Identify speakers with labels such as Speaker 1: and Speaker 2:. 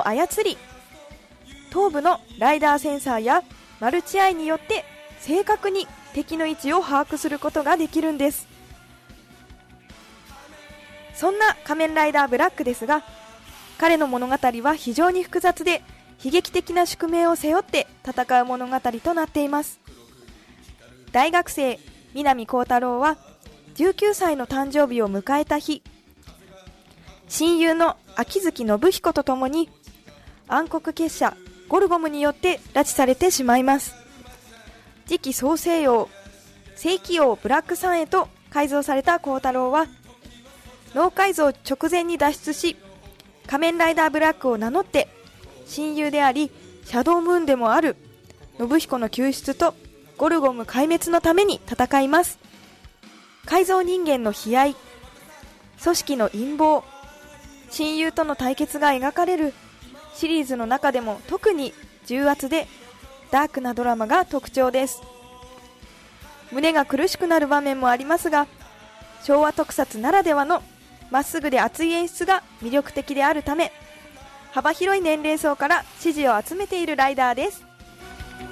Speaker 1: 操り、頭部のライダーセンサーやマルチアイによって正確に敵の位置を把握することができるんです。そんな仮面ライダーブラックですが、彼の物語は非常に複雑で悲劇的な宿命を背負って戦う物語となっています。大学生南光太郎は19歳の誕生日を迎えた日、親友の秋月信彦と共に暗黒結社ゴルゴムによって拉致されてしまいます。次期創世王正気王ブラックさんへと改造された光太郎は脳改造直前に脱出し、仮面ライダーブラックを名乗って親友でありシャドームーンでもある信彦の救出とゴルゴム壊滅のために戦います。改造人間の悲哀、組織の陰謀、親友との対決が描かれるシリーズの中でも特に重圧でダークなドラマが特徴です。胸が苦しくなる場面もありますが、昭和特撮ならではのまっすぐで熱い演出が魅力的であるため、幅広い年齢層から支持を集めているライダーです。